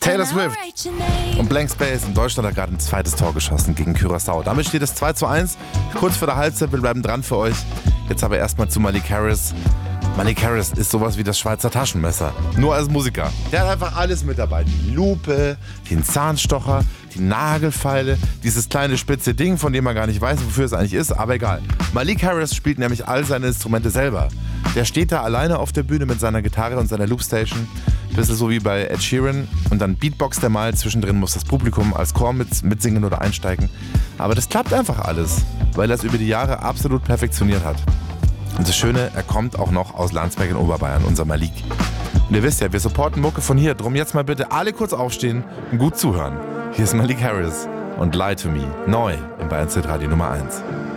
Taylor Swift und Blank Space. In Deutschland hat gerade ein zweites Tor geschossen gegen Curaçao. Damit steht es 2:1. Kurz vor der Halbzeit, wir bleiben dran für euch. Jetzt aber erstmal zu Malik Harris. Malik Harris ist sowas wie das Schweizer Taschenmesser. Nur als Musiker. Der hat einfach alles mit dabei. Die Lupe, den Zahnstocher, die Nagelfeile, dieses kleine spitze Ding, von dem man gar nicht weiß, wofür es eigentlich ist, aber egal. Malik Harris spielt nämlich all seine Instrumente selber. Der steht da alleine auf der Bühne mit seiner Gitarre und seiner Loopstation. Bisschen so wie bei Ed Sheeran. Und dann beatboxt er mal. Zwischendrin muss das Publikum als Chor mitsingen oder einsteigen. Aber das klappt einfach alles, weil er es über die Jahre absolut perfektioniert hat. Und das Schöne, er kommt auch noch aus Landsberg in Oberbayern, unser Malik. Und ihr wisst ja, wir supporten Mucke von hier. Drum jetzt mal bitte alle kurz aufstehen und gut zuhören. Hier ist Malik Harris und Lie to Me. Neu im Bayern Hit Radio Nummer 1.